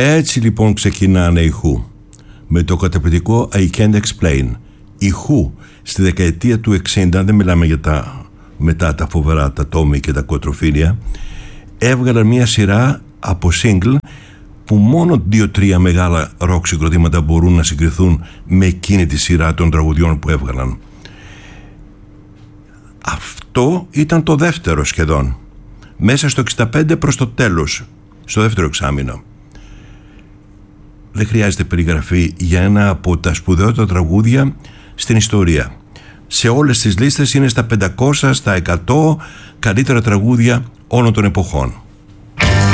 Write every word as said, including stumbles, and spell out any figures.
Έτσι λοιπόν ξεκινάνε οι Who με το καταπληκτικό I Can't Explain. Οι Who στη δεκαετία του εξήντα, δεν μιλάμε για τα μετά τα φοβερά, τα Tommy και τα Quadrophenia, έβγαλαν μια σειρά από single που μόνο δύο-τρία μεγάλα ροκ συγκροτήματα μπορούν να συγκριθούν με εκείνη τη σειρά των τραγουδιών που έβγαλαν. Αυτό ήταν το δεύτερο σχεδόν, μέσα στο εξήντα πέντε προς το τέλος, στο δεύτερο εξάμηνο. Δεν χρειάζεται περιγραφή για ένα από τα σπουδαιότερα τραγούδια στην ιστορία. Σε όλες τις λίστες είναι στα πεντακόσια, στα εκατό καλύτερα τραγούδια όλων των εποχών.